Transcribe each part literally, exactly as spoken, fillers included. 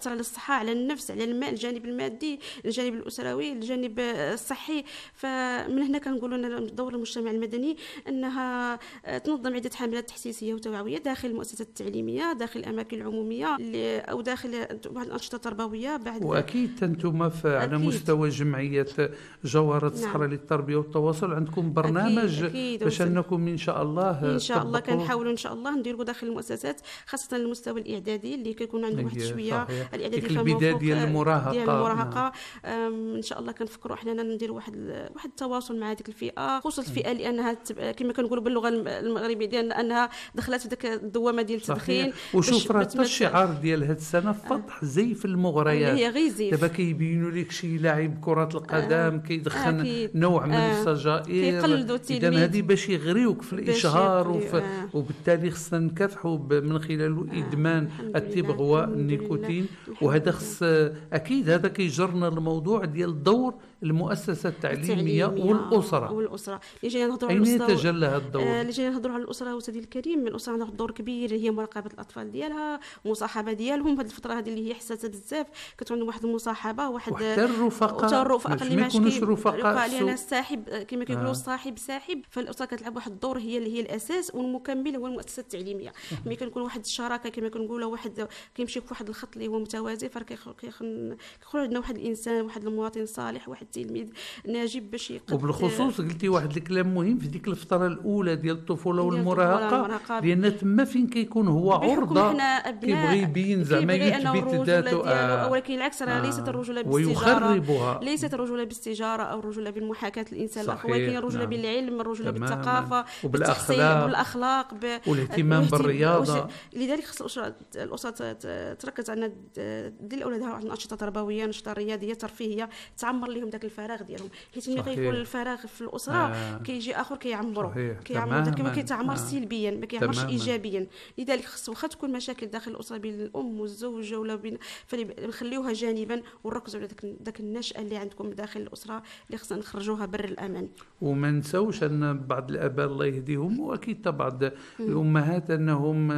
كتاثر على الصحه، على النفس، على الماء، الجانب المادي، الجانب الاسروي، الجانب الصحي. فمن هنا كنقولوا ان دور المجتمع المدني انها تنظم عده حملات تحسيسيه وتوعويه داخل المؤسسات التعليميه، داخل الاماكن العموميه او داخل بعض الانشطه التربويه. بعد واكيد انتم على مستوى جمعيه جوهره الصحراء نعم. للتربيه والتواصل عندكم برنامج أكيد. أكيد. باش انكم ان شاء الله ان شاء الله كنحاولوا ان شاء الله نديروا داخل المؤسسات، خاصه المستوى الاعدادي اللي كيكون عندهم واحد شويه الاعدادي البدايه ديال المراهقه ديال المراهقه. ان شاء الله كنفكروا حنا نديروا واحد واحد التواصل مع هذيك الفئه، خصوصا الفئه لانها كما كنقولوا باللغه المغربيه ديالنا انها دخلت في داك الدوامه ديال التدخين. وشوف راه الشعار ديال هذه السنه فضح زيف المغريات، هي غير زيف. دابا كيبينوا لك شي لاعب كره القدم كيدخن آه. نوع من آه. السجائر، كيقلدوا التلميذ، اذا هذه باش يغريوك في الاشهار وف... آه. وبالتالي خصنا نكافحوا من خلال ادمان آه. التبغ والنيكوتين. وهذا خص اكيد هذا كيجرنا الموضوع ديال دور المؤسسه التعليميه والاسره والاسره اللي جايين نهضروا على الاسره. اين يتجلى هذا الدور؟ اللي جايين نهضروا على الاسره وسيدي الكريم، الاسره عندها دور كبير، هي مراقبه الاطفال ديالها، مصاحبه ديالهم. هذه الفتره هذه اللي هي حساسه بزاف، كتكون عندهم واحد المصاحبه، واحد حتى الرفقاء، الرفقاء اللي ما يكونوش رفقاء لان الساحب كما كيقولوا الصاحب ساحب. فالاسره كتلعب واحد الدور، هي اللي هي الاساس، والمكمل هو المؤسسه التعليميه. ملي كنكون واحد الشراكه كما كنقولوا، واحد كيمشي في واحد الخط اللي هو متوازي، فكيخرج عندنا واحد الانسان، واحد المواطن صالح، واحد التلميذ ناجب باش يقدر. وبالخصوص قلتي واحد الكلام مهم في ديك الفتره الاولى ديال الطفوله والمراهقه، لان تما فين كيكون هو عرضه كيبغي يبين زعما يثبت ذاته، آه. ولكن العكس، راه آه. ليست الرجوله بالاستجاره، ليست الرجوله بالاستجاره او الرجوله بالمحاكاه الانسان الاخر، ولكن الرجوله نعم. بالعلم، الرجوله بالثقافه وبالاخلاق وبالاخلاق والاهتمام بالرياضه. لذلك خص الاسره الاسره تركز على دير اولادها واحد الانشطه تربويه، نشاطه رياضيه ترفيهيه، تعمر لهم ذاك الفراغ ديالهم، حيت ملي كيكون الفراغ في الاسره آه. كيجي اخر كيعمروا كيعمروا كما كيتعمر آه. سلبيا، ما كيعمرش ايجابيا. لذلك خص واخا تكون مشاكل داخل الاسره بين الام والزوج ولا بين، فنخليوها جانبا ونركزوا على ذاك النشأة اللي عندكم داخل الاسره اللي خصنا نخرجوها بر الامان. وما نساوش ان بعض الاباء الله يهديهم، واكيد بعض الامهات انهم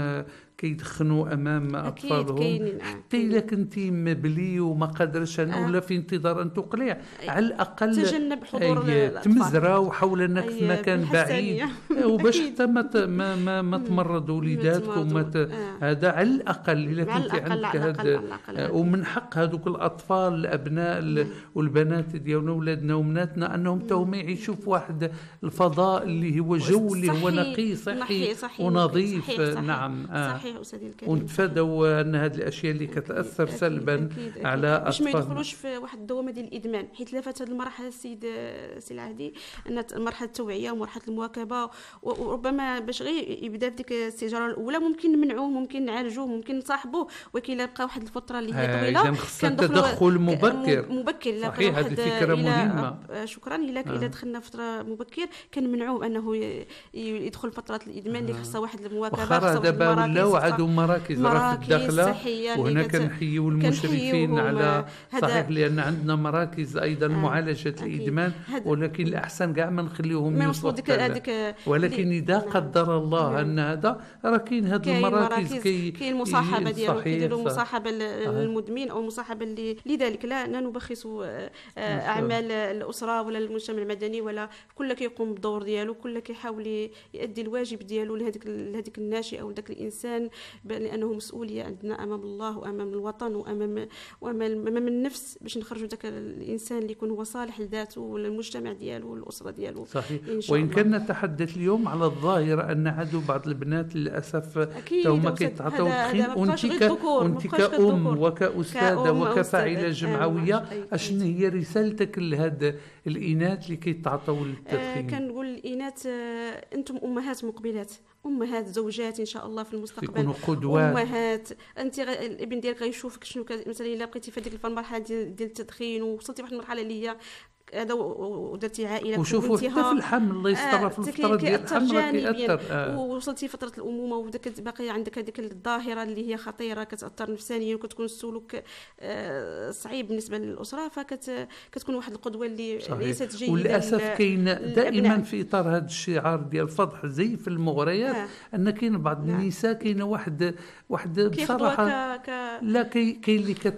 كيدخنوا امام اطفالهم، حتى الا كنتي مبلي وما قادرش انا ولا في انتظار ان تقلع، على الاقل تجنب حضور تمزروا حول انك في مكان بعيد، وباش حتى ما ما ما تمرض وليداتكم. هذا على الاقل الا كنتي عندك هذا. ومن حق هذوك الاطفال الابناء والبنات ديالنا ولادنا وبناتنا انهم توما يعيشوا في واحد الفضاء اللي هو جو اللي هو نقي صحي ونظيف. نعم صحيح أستاذي الكريم. ونتفادوا ان هذه الاشياء اللي كتاثر أكيد سلبا أكيد أكيد على اطفالنا، باش ما يدخلوش في واحد الدوامه ديال الادمان. حيت لافت هذه المرحله السيد سي العهدي ان مرحله التوعيه ومرحله المواكبه، وربما باش غير يبدا في ديك السيجاره الاولى ممكن نمنعوه، ممكن نعالجوه، ممكن نصاحبوه، ولكن الا بقى واحد الفتره اللي هي طويله كان تدخل مبكر مبكر صحيح. هذه فكره مهمه. شكرا. الا الا دخلنا فتره مبكر كنمنعوه انه يدخل فتره الادمان اللي خصها واحد المواكبه، خصها مراكز راه في الداخله. وهنا كنحيوا المشرفين على صحيح، لان عندنا مراكز ايضا آه. معالجه الادمان، ولكن الاحسن كاع ما نخليوهم يوصلوا ديك هذيك. ولكن اذا قدر الله ان هذا راه كاين هذه المراكز، كاين كاين المصاحبه ديالهم، كيديروا مصاحبه للمدمن او مصاحبه اللي لذلك لا نبخسوا اعمال الاسره ولا المجتمع المدني، ولا كل كيقوم بالدور ديالو، كل كيحاول يؤدي الواجب ديالو لهذيك لهذيك الناشئه او ذاك الانسان، لانه مسؤوليه عندنا امام الله وامام الوطن وامام وامام النفس، باش نخرجوا ذاك الانسان اللي يكون هو صالح لذاته وللمجتمع ديالو والاسره ديالو. صحيح. وان كان نتحدث اليوم على الظاهره ان عادوا بعض البنات للاسف توما كيتعاطوا التدخين، وانت كأم وكأستاذه وكفاعله جمعويه، اشنو هي رسالتك لهاد الاناث اللي كيتعاطوا التدخين؟ آه كنقول الاناث آه انتم امهات مقبلات، امهات زوجات ان شاء الله في المستقبل، يكونوا قدوات. امهات انت غ... الابن ديالك غيشوفك شنو ك... مثلا الا بقيتي في هذيك المرحله ديال ديال التدخين ووصلتي لواحد المرحله اللي هي هذا ودرتي عائله وشوفوا حتى في الحمل الله يستر آه في الفتره ديال الحمل كيأثر آه. ووصلتي فتره الامومه وداك باقي عندك هذيك الظاهره اللي هي خطيره كتاثر نفسانيا وكتكون السلوك آه صعيب بالنسبه للاسره، فكتكون واحد القدوه اللي صحيح. ليست جيده. وللاسف كاين دائما في اطار هذا الشعار ديال فضح زيف المغريات آه. ان كاين بعض النساء كاينه واحد واحد بصراحه ك... ك... لا كاين اللي